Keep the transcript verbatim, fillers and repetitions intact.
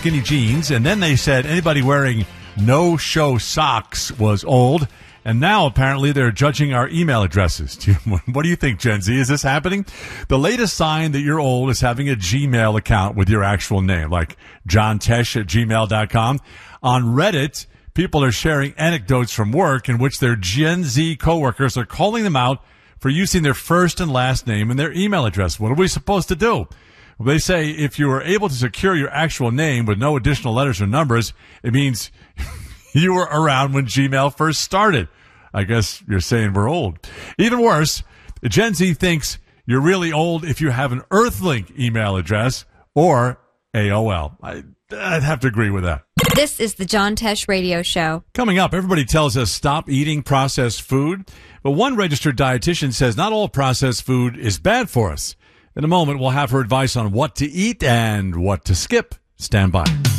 skinny jeans, and then they said anybody wearing no-show socks was old. And now, apparently, they're judging our email addresses. Do you, what do you think, Gen Z? Is this happening? The latest sign that you're old is having a Gmail account with your actual name, like john tesh at gmail dot com. On Reddit, people are sharing anecdotes from work in which their Gen Z coworkers are calling them out for using their first and last name in their email address. What are we supposed to do? Well, they say if you were able to secure your actual name with no additional letters or numbers, it means you were around when Gmail first started. I guess you're saying we're old. Even worse, Gen Z thinks you're really old if you have an Earthlink email address or A O L. I, I'd have to agree with that. This is the John Tesh Radio Show. Coming up, everybody tells us stop eating processed food. But one registered dietitian says not all processed food is bad for us. In a moment, we'll have her advice on what to eat and what to skip. Stand by.